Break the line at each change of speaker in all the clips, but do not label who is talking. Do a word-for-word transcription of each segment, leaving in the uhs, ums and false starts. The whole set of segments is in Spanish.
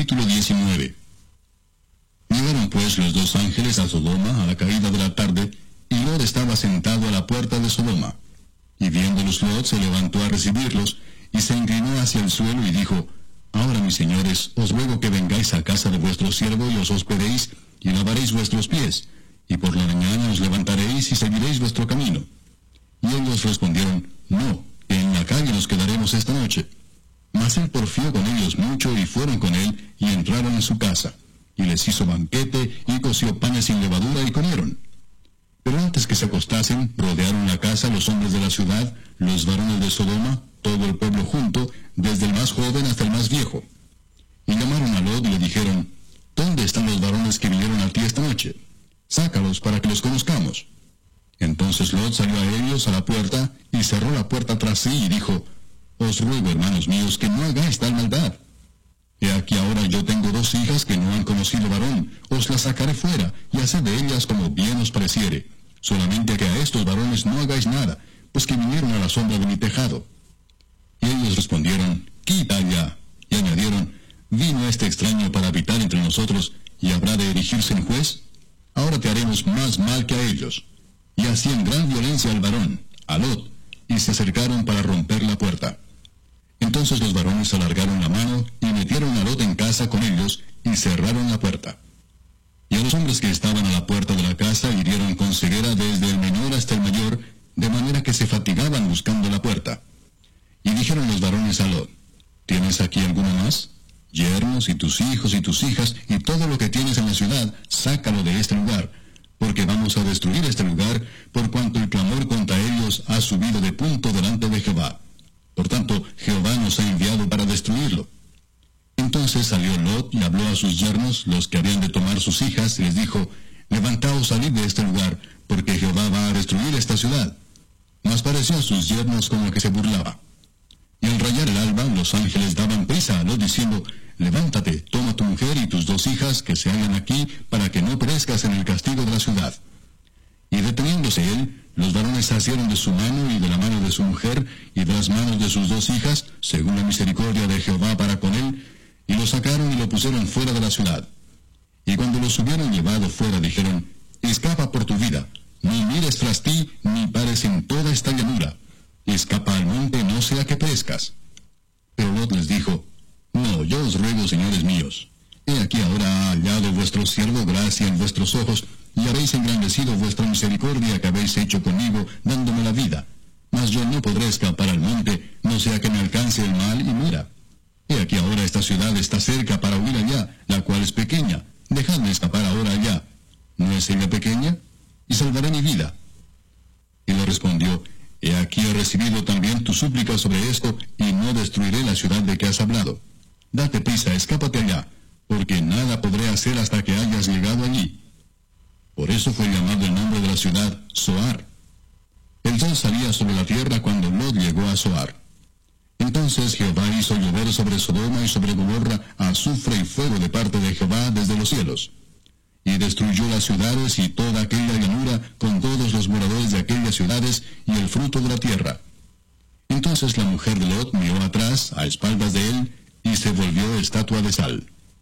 Capítulo diecinueve. Llegaron pues los dos ángeles a Sodoma a la caída de la tarde, y Lot estaba sentado a la puerta de Sodoma. Y viéndolos Lot se levantó a recibirlos, y se inclinó hacia el suelo y dijo: Ahora, mis señores, os ruego que vengáis a casa de vuestro siervo y os hospedéis, y lavaréis vuestros pies, y por la mañana os levantaréis y seguiréis vuestro camino. Y ellos respondieron: No, que en la calle nos quedaremos esta noche. Mas él porfió con ellos mucho, y fueron con él, y entraron en su casa. Y les hizo banquete, y coció panes sin levadura, y comieron. Pero antes que se acostasen, rodearon la casa los hombres de la ciudad, los varones de Sodoma, todo el pueblo junto, desde el más joven hasta el más viejo. Y llamaron a Lot y le dijeron: ¿Dónde están los varones que vinieron a ti esta noche? Sácalos para que los conozcamos. Entonces Lot salió a ellos a la puerta, y cerró la puerta tras sí, y dijo: Os ruego, hermanos míos, que no hagáis tal maldad. He aquí ahora yo tengo dos hijas que no han conocido varón, os las sacaré fuera, y haced de ellas como bien os pareciere. Solamente que a estos varones no hagáis nada, pues que vinieron a la sombra de mi tejado. Y ellos respondieron: Quita ya. Y añadieron: ¿Vino este extraño para habitar entre nosotros, y habrá de erigirse en juez? Ahora te haremos más mal que a ellos. Y hacían gran violencia al varón, a Lot, y se acercaron para romper la puerta. Entonces los varones alargaron la mano, y metieron a Lot en casa con ellos, y cerraron la puerta. Y a los hombres que estaban a la puerta de la casa hirieron con ceguera desde el menor hasta el mayor, de manera que se fatigaban buscando la puerta. Y dijeron los varones a Lot: ¿Tienes aquí alguno más? Yernos, y tus hijos, y tus hijas, y todo lo que tienes en la ciudad, sácalo de este lugar, porque vamos a destruir este lugar, por cuanto el clamor contra ellos ha subido de punto delante de Jehová. Por tanto, Jehová nos ha enviado para destruirlo. Entonces salió Lot y habló a sus yernos, los que habían de tomar sus hijas, y les dijo: Levantaos, salid de este lugar, porque Jehová va a destruir esta ciudad. Mas pareció a sus yernos como que se burlaba. Y al rayar el alba, los ángeles daban prisa a Lot, diciendo: Levántate, toma tu mujer y tus dos hijas que se hallan aquí, para que no perezcas en el castigo de la ciudad. Y deteniéndose él, los varones asieron de su mano y de la mano de su mujer y de las manos de sus dos hijas, según la misericordia de Jehová para con él, y lo sacaron y lo pusieron fuera de la ciudad. Y cuando los hubieron llevado fuera, dijeron: Escapa por tu vida, no mires tras ti, ni pares en toda esta llanura. Escapa al monte, no sea que perezcas. Pero Lot les dijo: No, yo os ruego, señores míos, he aquí ahora ha hallado vuestro siervo gracia en vuestros ojos, y habéis engrandecido vuestra misericordia que habéis hecho conmigo, dándome la vida. Mas yo no podré escapar al monte, no sea que me alcance el mal y muera. He aquí ahora esta ciudad está cerca para huir allá, la cual es pequeña. Dejadme escapar ahora allá. ¿No es ella pequeña? Y salvaré mi vida. Y le respondió: He aquí he recibido también tu súplica sobre esto, y no destruiré la ciudad de que has hablado. Date prisa, escápate allá, porque nada podré hacer hasta que hayas llegado allí. Por eso fue llamado el nombre de la ciudad Zoar. El sol salía sobre la tierra cuando Lot llegó a Zoar. Entonces Jehová hizo llover sobre Sodoma y sobre Gomorra azufre y fuego de parte de Jehová desde los cielos. Y destruyó las ciudades y toda aquella llanura con todos los moradores de aquellas ciudades y el fruto de la tierra. Entonces la mujer de Lot miró atrás, a espaldas de él, y se volvió estatua de sal.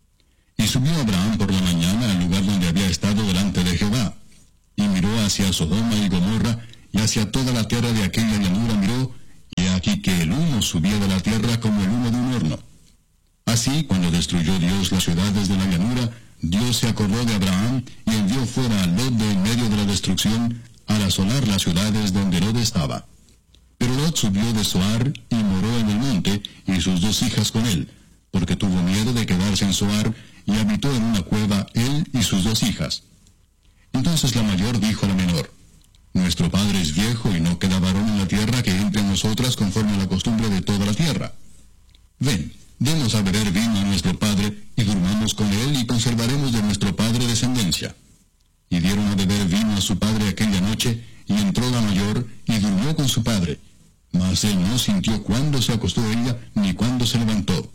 Y subió Abraham por la mañana al lugar donde había estado delante de Jehová, y miró hacia Sodoma y Gomorra, y hacia toda la tierra de aquella llanura miró, y aquí que el humo subía de la tierra como el humo de un horno. Así, cuando destruyó Dios las ciudades de la llanura, Dios se acordó de Abraham, y envió fuera a Lot de en medio de la destrucción, al asolar las ciudades donde Lot estaba. Pero Lot subió de Zoar, y moró en el monte, y sus dos hijas con él, porque tuvo miedo de quedarse en Zoar, y habitó en una cueva él y sus dos hijas. Entonces la mayor dijo a la menor: Nuestro padre es viejo, y no queda varón en la tierra que entre a nosotras conforme a la costumbre de toda la tierra. Ven, demos a beber vino a nuestro padre, y durmamos con él, y conservaremos de nuestro padre descendencia. Y dieron a beber vino a su padre aquella noche, y entró la mayor, y durmió con su padre. Mas él no sintió cuándo se acostó ella, ni cuándo se levantó.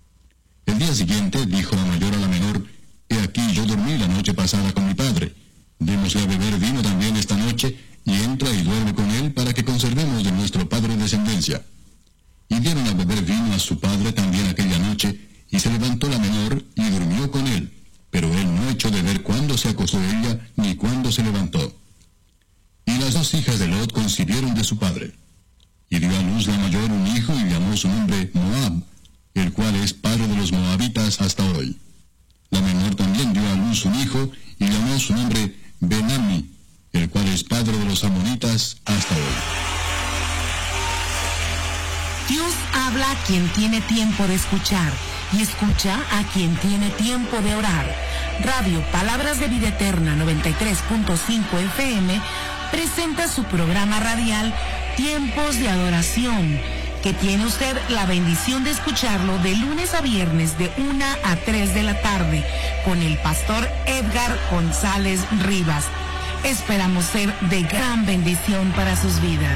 El día siguiente dijo la mayor a la menor: He aquí yo dormí la noche pasada con mi padre. Démosle a beber vino también esta noche, y entra y duerme con él, para que conservemos de nuestro padre descendencia. Y dieron a beber vino a su padre también aquella noche, y se levantó la menor, y el cual es padre de los moabitas hasta hoy. La menor también dio a luz un hijo y llamó su nombre Ben-Ammi, el cual es padre de los amonitas hasta hoy.
Dios habla a quien tiene tiempo de escuchar y escucha a quien tiene tiempo de orar. Radio Palabras de Vida Eterna noventa y tres punto cinco F M presenta su programa radial Tiempos de Adoración, que tiene usted la bendición de escucharlo de lunes a viernes de una a tres de la tarde con el pastor Edgar González Rivas. Esperamos ser de gran bendición para sus vidas.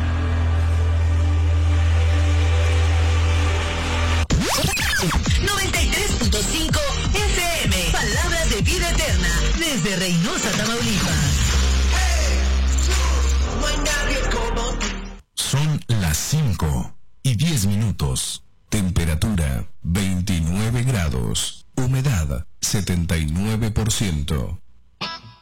noventa y tres punto cinco F M, Palabras de Vida Eterna, desde Reynosa, Tamaulipas.
Son las cinco y diez minutos. Temperatura veintinueve grados. Humedad setenta y nueve por ciento.